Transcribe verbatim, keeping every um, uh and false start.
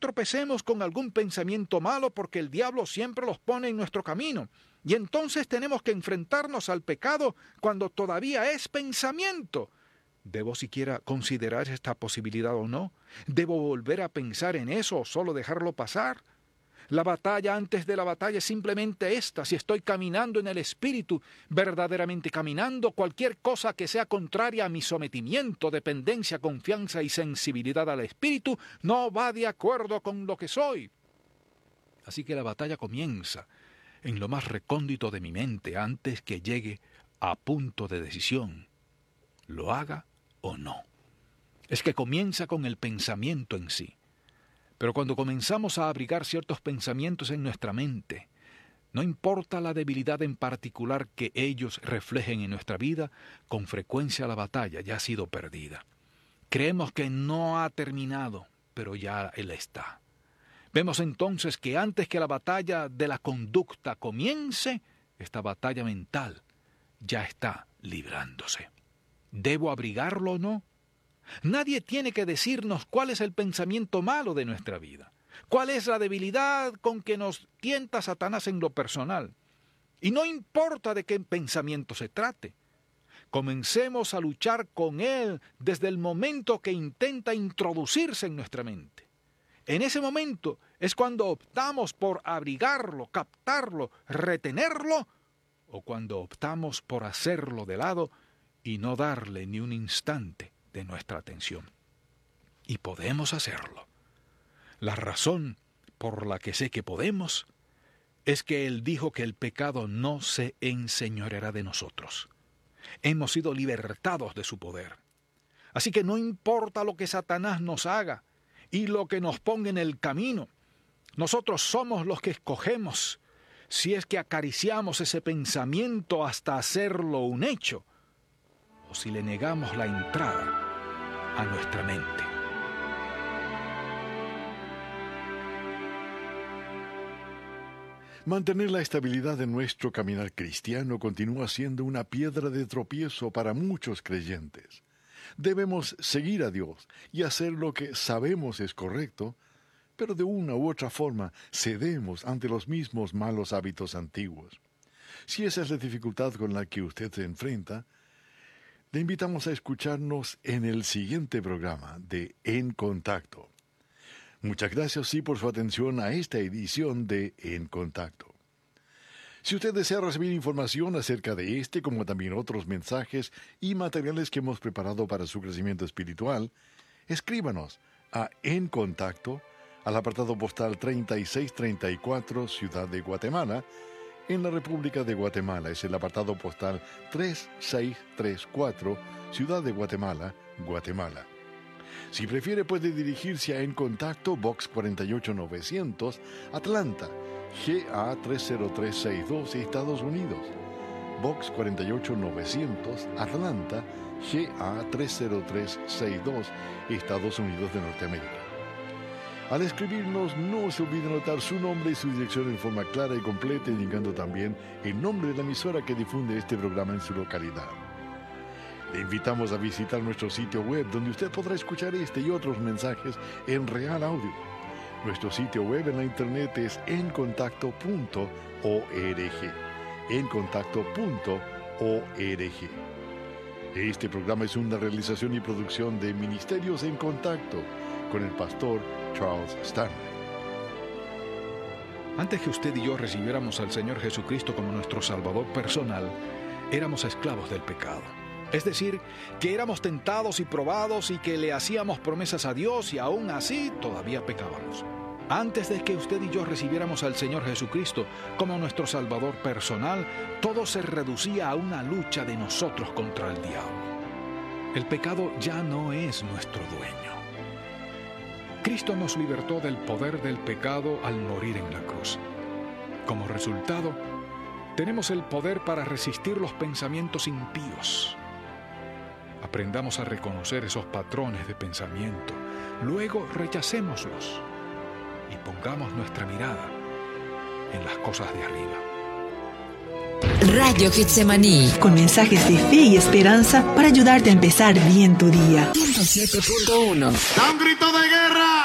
tropecemos con algún pensamiento malo porque el diablo siempre los pone en nuestro camino. Y entonces tenemos que enfrentarnos al pecado cuando todavía es pensamiento. ¿Debo siquiera considerar esta posibilidad o no? ¿Debo volver a pensar en eso o solo dejarlo pasar? La batalla antes de la batalla es simplemente esta. Si estoy caminando en el Espíritu, verdaderamente caminando, cualquier cosa que sea contraria a mi sometimiento, dependencia, confianza y sensibilidad al Espíritu, no va de acuerdo con lo que soy. Así que la batalla comienza en lo más recóndito de mi mente antes que llegue a punto de decisión. ¿Lo haga o no? Es que comienza con el pensamiento en sí. Pero cuando comenzamos a abrigar ciertos pensamientos en nuestra mente, no importa la debilidad en particular que ellos reflejen en nuestra vida, con frecuencia la batalla ya ha sido perdida. Creemos que no ha terminado, pero ya él está. Vemos entonces que antes que la batalla de la conducta comience, esta batalla mental ya está librándose. ¿Debo abrigarlo o no? Nadie tiene que decirnos cuál es el pensamiento malo de nuestra vida, cuál es la debilidad con que nos tienta Satanás en lo personal. Y no importa de qué pensamiento se trate. Comencemos a luchar con él desde el momento que intenta introducirse en nuestra mente. En ese momento es cuando optamos por abrigarlo, captarlo, retenerlo, o cuando optamos por hacerlo de lado y no darle ni un instante de nuestra atención. Y podemos hacerlo. La razón por la que sé que podemos es que Él dijo que el pecado no se enseñoreará de nosotros. Hemos sido libertados de su poder. Así que no importa lo que Satanás nos haga y lo que nos ponga en el camino, nosotros somos los que escogemos si es que acariciamos ese pensamiento hasta hacerlo un hecho, o si le negamos la entrada a nuestra mente. Mantener la estabilidad de nuestro caminar cristiano continúa siendo una piedra de tropiezo para muchos creyentes. Debemos seguir a Dios y hacer lo que sabemos es correcto, pero de una u otra forma cedemos ante los mismos malos hábitos antiguos. Si esa es la dificultad con la que usted se enfrenta, le invitamos a escucharnos en el siguiente programa de En Contacto. Muchas gracias, sí, por su atención a esta edición de En Contacto. Si usted desea recibir información acerca de este, como también otros mensajes y materiales que hemos preparado para su crecimiento espiritual, escríbanos a En Contacto, al apartado postal treinta y seis treinta y cuatro, Ciudad de Guatemala, en la República de Guatemala. Es el apartado postal tres seis tres cuatro, Ciudad de Guatemala, Guatemala. Si prefiere, puede dirigirse a En Contacto, Box cuarenta y ocho novecientos, Atlanta, G A tres cero tres seis dos, Estados Unidos. Box cuarenta y ocho novecientos, Atlanta, G A tres cero tres seis dos, Estados Unidos de Norteamérica. Al escribirnos, no se olvide anotar su nombre y su dirección en forma clara y completa, indicando también el nombre de la emisora que difunde este programa en su localidad. Le invitamos a visitar nuestro sitio web, donde usted podrá escuchar este y otros mensajes en real audio. Nuestro sitio web en la internet es en contacto punto org. en contacto punto org. Este programa es una realización y producción de Ministerios en Contacto, con el pastor Charles Stanley. Antes que usted y yo recibiéramos al Señor Jesucristo como nuestro Salvador personal, éramos esclavos del pecado. Es decir, que éramos tentados y probados y que le hacíamos promesas a Dios y aún así todavía pecábamos. Antes de que usted y yo recibiéramos al Señor Jesucristo como nuestro Salvador personal, todo se reducía a una lucha de nosotros contra el diablo. El pecado ya no es nuestro dueño. Cristo nos libertó del poder del pecado al morir en la cruz. Como resultado, tenemos el poder para resistir los pensamientos impíos. Aprendamos a reconocer esos patrones de pensamiento, luego rechacémoslos y pongamos nuestra mirada en las cosas de arriba. Radio Getsemaní, con mensajes de fe y esperanza para ayudarte a empezar bien tu día. ciento siete punto uno. ¡Da un grito de guerra!